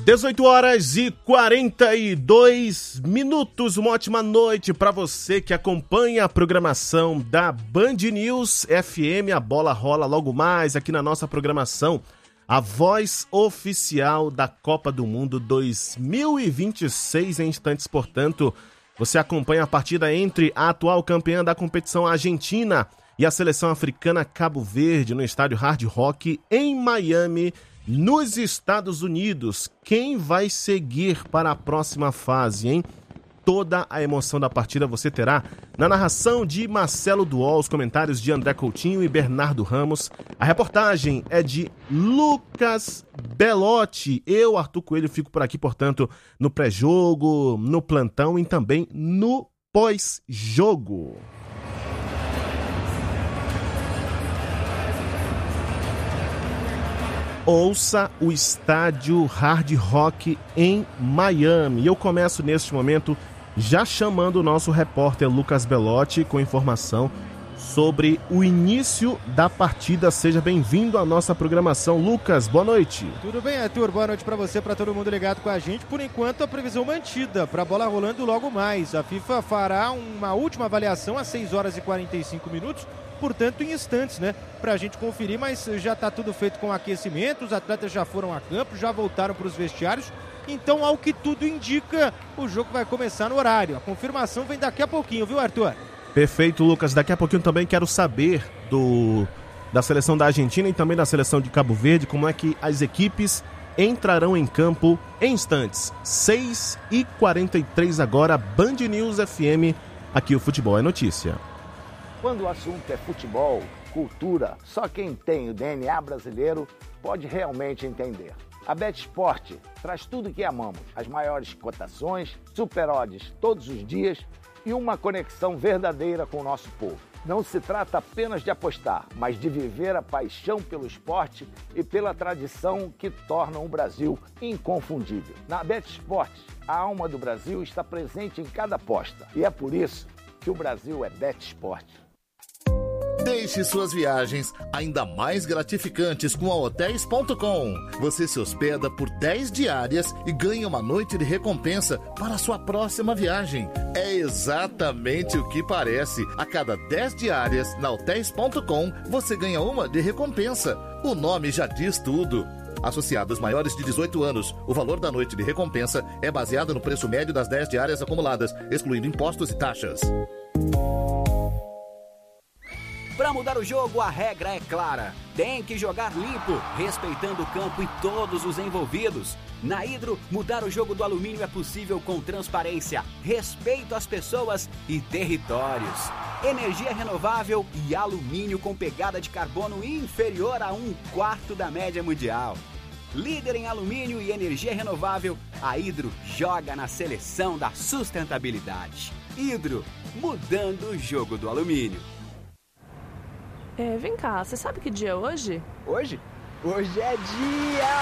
18h42. Uma ótima noite para você que acompanha a programação da Band News FM. A bola rola logo mais aqui na nossa programação. A voz oficial da Copa do Mundo 2026 em instantes, portanto. Você acompanha a partida entre a atual campeã da competição Argentina e a seleção africana Cabo Verde no estádio Hard Rock em Miami, nos Estados Unidos. Quem vai seguir para a próxima fase, hein? Toda a emoção da partida você terá na narração de Marcelo Duol, os comentários de André Coutinho e Bernardo Ramos. A reportagem é de Lucas Belotti. Eu, Arthur Coelho, fico por aqui, portanto, no pré-jogo, no plantão e também no pós-jogo. Ouça o estádio Hard Rock em Miami. Eu começo neste momento já chamando o nosso repórter Lucas Belotti com informação sobre o início da partida. Seja bem-vindo à nossa programação. Lucas, boa noite. Tudo bem, Arthur? Boa noite para você, para todo mundo ligado com a gente. Por enquanto, a previsão mantida para a bola rolando logo mais. A FIFA fará uma última avaliação às 6 horas e 45 minutos. Portanto, em instantes, né, pra gente conferir, mas já tá tudo feito com aquecimento, os atletas já foram a campo, já voltaram para os vestiários, então, ao que tudo indica, o jogo vai começar no horário. A confirmação vem daqui a pouquinho, viu, Arthur? Perfeito, Lucas. Daqui a pouquinho também quero saber da seleção da Argentina e também da seleção de Cabo Verde, como é que as equipes entrarão em campo em instantes. 6h43 agora, Band News FM, aqui o Futebol é Notícia. Quando o assunto é futebol, cultura, só quem tem o DNA brasileiro pode realmente entender. A BetSport traz tudo o que amamos, as maiores cotações, super odds todos os dias e uma conexão verdadeira com o nosso povo. Não se trata apenas de apostar, mas de viver a paixão pelo esporte e pela tradição que tornam o Brasil inconfundível. Na BetSport, a alma do Brasil está presente em cada aposta e é por isso que o Brasil é BetSport. Deixe suas viagens ainda mais gratificantes com a Hotels.com. Você se hospeda por 10 diárias e ganha uma noite de recompensa para a sua próxima viagem. É exatamente o que parece. A cada 10 diárias na Hotels.com, você ganha uma de recompensa. O nome já diz tudo. Associados maiores de 18 anos, o valor da noite de recompensa é baseado no preço médio das 10 diárias acumuladas, excluindo impostos e taxas. Para mudar o jogo, a regra é clara. Tem que jogar limpo, respeitando o campo e todos os envolvidos. Na Hidro, mudar o jogo do alumínio é possível com transparência, respeito às pessoas e territórios. Energia renovável e alumínio com pegada de carbono inferior a 1/4 da média mundial. Líder em alumínio e energia renovável, a Hidro joga na seleção da sustentabilidade. Hidro, mudando o jogo do alumínio. Vem cá, você sabe que dia é hoje? Hoje? Hoje é dia